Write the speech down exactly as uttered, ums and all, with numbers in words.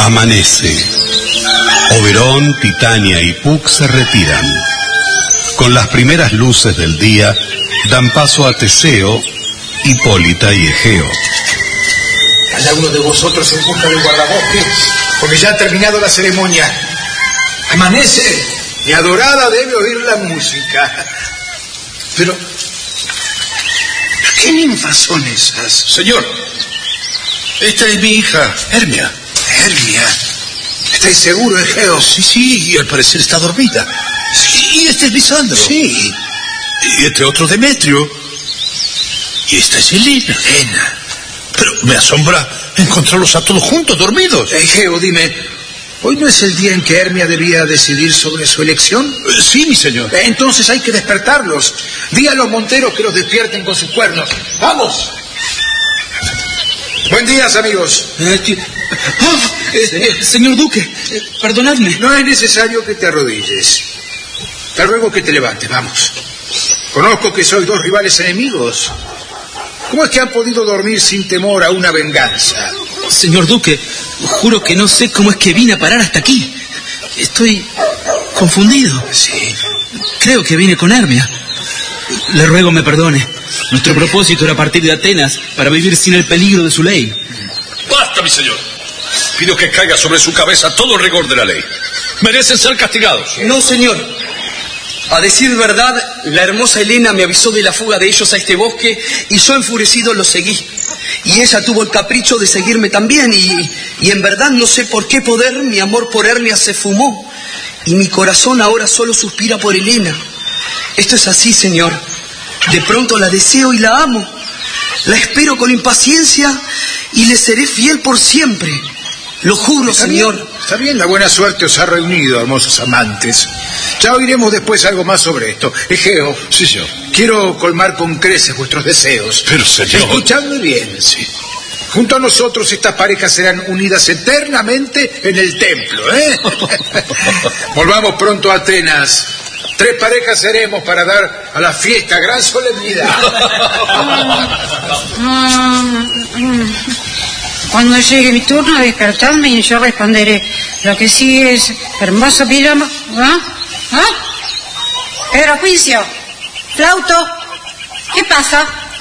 Amanece. Oberón, Titania y Puck se retiran. Con las primeras luces del día dan paso a Teseo, Hipólita y Egeo. ¿Hay alguno de vosotros en busca del guardabosques? Porque ya ha terminado la ceremonia. Amanece. Mi adorada debe oír la música. Pero, ¿qué ninfas son esas? Señor, esta es mi hija, Hermia. Hermia. ¿Estáis seguro, Egeo? Sí, sí, y al parecer está dormida. Sí, y este es Lisandro. Sí. Y este otro Demetrio. Y esta es Helena. Helena. Pero me asombra encontrarlos a todos juntos, dormidos. Egeo, dime, ¿hoy no es el día en que Hermia debía decidir sobre su elección? Eh, sí, mi señor. Entonces hay que despertarlos. Di a los monteros que los despierten con sus cuernos. ¡Vamos! Buen día, amigos. Eh, que... oh, eh, eh, señor Duque, eh, perdonadme. No es necesario que te arrodilles. Te ruego que te levantes, vamos. Conozco que sois dos rivales enemigos. ¿Cómo es que han podido dormir sin temor a una venganza? Señor Duque, juro que no sé cómo es que vine a parar hasta aquí. Estoy confundido. Sí. Creo que vine con Hermia. Le ruego me perdone. Nuestro propósito era partir de Atenas para vivir sin el peligro de su ley. ¡Basta, mi señor! Pido que caiga sobre su cabeza todo el rigor de la ley. Merecen ser castigados. No, señor. A decir verdad, la hermosa Helena me avisó de la fuga de ellos a este bosque y yo enfurecido los seguí. Y ella tuvo el capricho de seguirme también y, y en verdad no sé por qué poder mi amor por Hermia se fumó y mi corazón ahora solo suspira por Helena. Esto es así, señor. De pronto la deseo y la amo. La espero con impaciencia y le seré fiel por siempre. Lo juro, Está señor. bien, está bien, la buena suerte os ha reunido, hermosos amantes. Ya oiremos después algo más sobre esto. Egeo. Sí, señor. Quiero colmar con creces vuestros deseos. Pero, señor... Escuchadme bien. Sí. Junto a nosotros estas parejas serán unidas eternamente en el templo, ¿eh? Volvamos pronto a Atenas. Tres parejas seremos para dar a la fiesta gran solemnidad. Cuando llegue mi turno, despertadme y yo responderé. Lo que sí es hermoso pílamo. ¿Ah? ¿Ah? Pedro Juicio. Flauto. ¿Qué pasa?